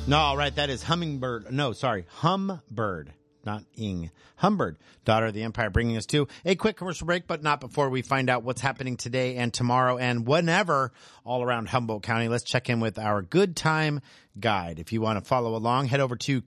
No, all right, that is Hummingbird. No, sorry, Humbird, not Ing. Humbird, Daughter of the Empire, bringing us to a quick commercial break, but not before we find out what's happening today and tomorrow and whenever all around Humboldt County. Let's check in with our Good Time Guide. If you want to follow along, head over to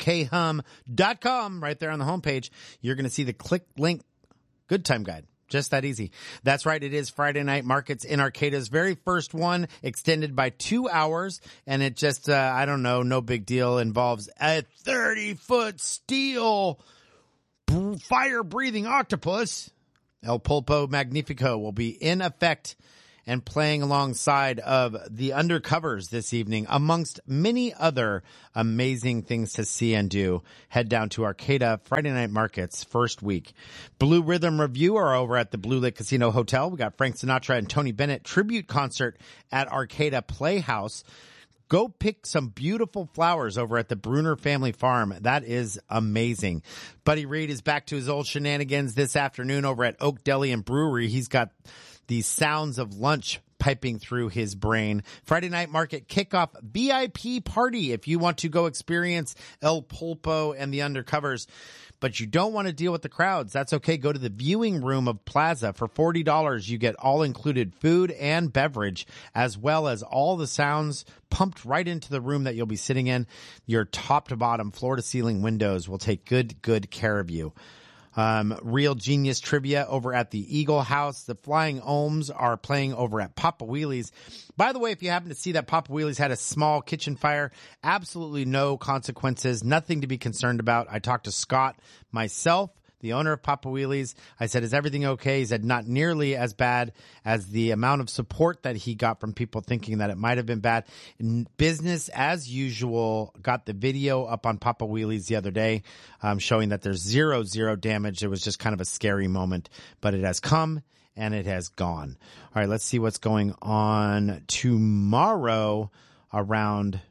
khum.com right there on the homepage. You're going to see the click link Good Time Guide. Just that easy. That's right. It is Friday Night Markets in Arcata's very first one, extended by 2 hours. And it just, I don't know, no big deal. Involves a 30-foot steel fire-breathing octopus. El Pulpo Magnifico will be in effect and playing alongside of the Undercovers this evening, amongst many other amazing things to see and do. Head down to Arcata Friday Night Markets first week. Blue Rhythm Review are over at the Blue Lake Casino Hotel. We got Frank Sinatra and Tony Bennett tribute concert at Arcata Playhouse. Go pick some beautiful flowers over at the Bruner Family Farm. That is amazing. Buddy Reed is back to his old shenanigans this afternoon over at Oak Deli and Brewery. He's got the sounds of lunch piping through his brain. Friday Night Market Kickoff VIP Party. If you want to go experience El Pulpo and the Undercovers, but you don't want to deal with the crowds, that's okay. Go to the viewing room of Plaza. For $40, you get all-included food and beverage, as well as all the sounds pumped right into the room that you'll be sitting in. Your top-to-bottom, floor-to-ceiling windows will take good care of you. Real Genius Trivia over at the Eagle House. The Flying Ohms are playing over at Papa Wheelie's. By the way, if you happen to see that Papa Wheelie's had a small kitchen fire, absolutely no consequences, nothing to be concerned about. I talked to Scott myself, the owner of Papa Wheelie's. I said, is everything okay? He said, not nearly as bad as the amount of support that he got from people thinking that it might have been bad. Business as usual. Got the video up on Papa Wheelie's the other day, showing that there's zero damage. It was just kind of a scary moment, but it has come and it has gone. All right, let's see what's going on tomorrow around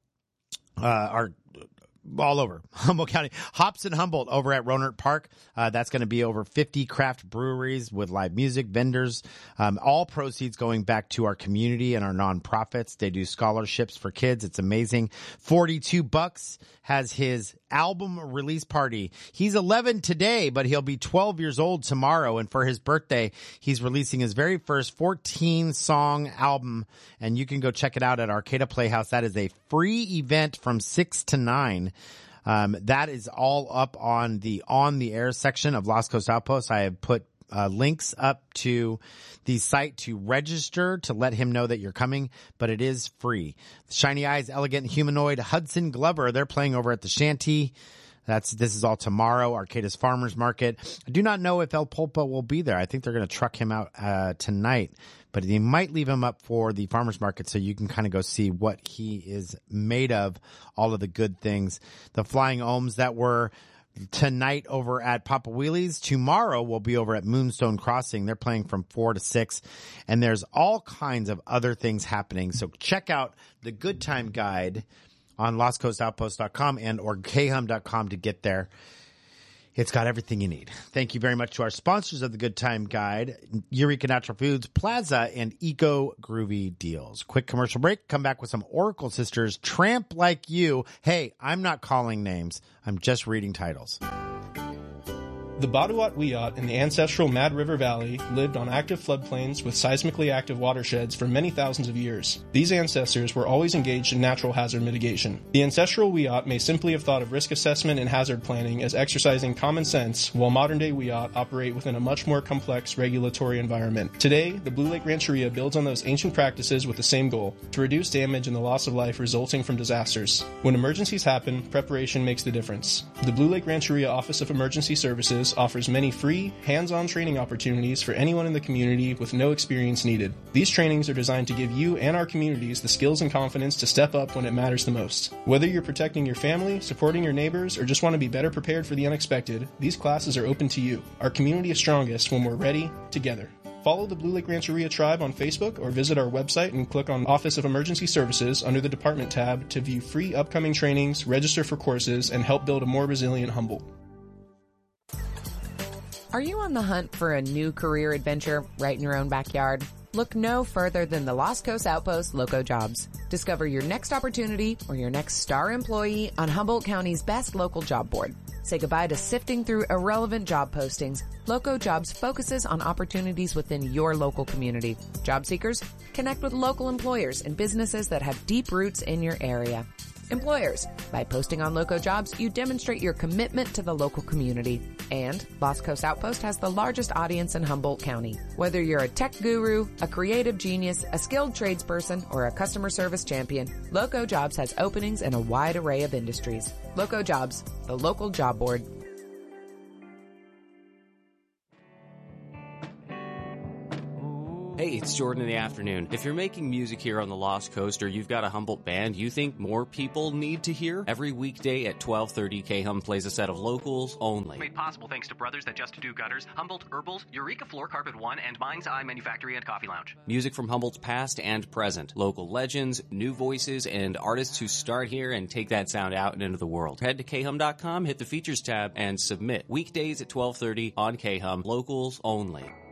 all over Humboldt County. Hops and Humboldt over at Rohnert Park. That's going to be over 50 craft breweries with live music, vendors, all proceeds going back to our community and our nonprofits. They do scholarships for kids. It's amazing. $42 has his album release party. He's 11 today, but he'll be 12 years old tomorrow. And for his birthday, he's releasing his very first 14-song album. And you can go check it out at Arcata Playhouse. That is a free event from 6 to 9. That is all up on the air section of Lost Coast Outpost. I have put links up to the site to register to let him know that you're coming, but it is free. Shiny Eyes, Elegant Humanoid, Hudson Glover, they're playing over at the Shanty. This is all tomorrow. Arcata's Farmers Market. I do not know if El Pulpo will be there. I think they're going to truck him out tonight, but they might leave him up for the Farmers Market so you can kind of go see what he is made of, all of the good things. The Flying Ohms that were tonight over at Papa Wheelie's. Tomorrow we'll be over at Moonstone Crossing. They're playing from 4 to 6. And there's all kinds of other things happening. So check out the Good Time Guide on lostcoastoutpost.com and or khum.com to get there. It's got everything you need. Thank you very much to our sponsors of the Good Time Guide, Eureka Natural Foods, Plaza, and Eco Groovy Deals. Quick commercial break. Come back with some Oracle Sisters, Tramp Like You. Hey, I'm not calling names. I'm just reading titles. The Baduat Wiyot in the ancestral Mad River Valley lived on active floodplains with seismically active watersheds for many thousands of years. These ancestors were always engaged in natural hazard mitigation. The ancestral Wiyot may simply have thought of risk assessment and hazard planning as exercising common sense, while modern-day Wiyot operate within a much more complex regulatory environment. Today, the Blue Lake Rancheria builds on those ancient practices with the same goal, to reduce damage and the loss of life resulting from disasters. When emergencies happen, preparation makes the difference. The Blue Lake Rancheria Office of Emergency Services offers many free, hands-on training opportunities for anyone in the community with no experience needed. These trainings are designed to give you and our communities the skills and confidence to step up when it matters the most. Whether you're protecting your family, supporting your neighbors, or just want to be better prepared for the unexpected, these classes are open to you. Our community is strongest when we're ready, together. Follow the Blue Lake Rancheria Tribe on Facebook or visit our website and click on Office of Emergency Services under the Department tab to view free upcoming trainings, register for courses, and help build a more resilient Humboldt. Are you on the hunt for a new career adventure right in your own backyard? Look no further than the Los Coast Outpost Loco Jobs. Discover your next opportunity or your next star employee on Humboldt County's best local job board. Say goodbye to sifting through irrelevant job postings. Loco Jobs focuses on opportunities within your local community. Job seekers, connect with local employers and businesses that have deep roots in your area. Employers, by posting on Loco Jobs, you demonstrate your commitment to the local community. And Los Coast Outpost has the largest audience in Humboldt County. Whether you're a tech guru, a creative genius, a skilled tradesperson, or a customer service champion, Loco Jobs has openings in a wide array of industries. Loco Jobs, the local job board. Hey, it's Jordan in the afternoon. If you're making music here on the Lost Coast or you've got a Humboldt band you think more people need to hear, every weekday at 12:30, K-Hum plays a set of locals only. Made possible thanks to Brothers That Just Do Gutters, Humboldt Herbals, Eureka Floor Carpet One, and Mind's Eye Manufactory and Coffee Lounge. Music from Humboldt's past and present. Local legends, new voices, and artists who start here and take that sound out and into the world. Head to khum.com, hit the features tab, and submit. Weekdays at 12:30 on K-Hum, locals only.